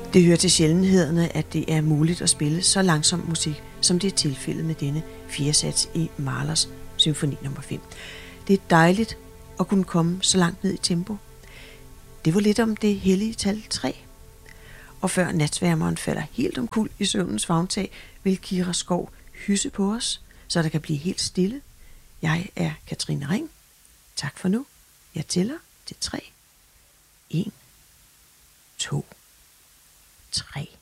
Det hører til sjældenhederne, at det er muligt at spille så langsom musik, som det er tilfældet med denne 4. sats i Mahlers symfoni nummer 5. Det er dejligt at kunne komme så langt ned i tempo. Det var lidt om det hellige tal 3. Og før natsværmeren falder helt omkuld i søvnens favntag, vil Kira Skov hysse på os, så der kan blive helt stille. Jeg er Katrine Ring. Tak for nu. Jeg tæller til 3. 1, 2, 3.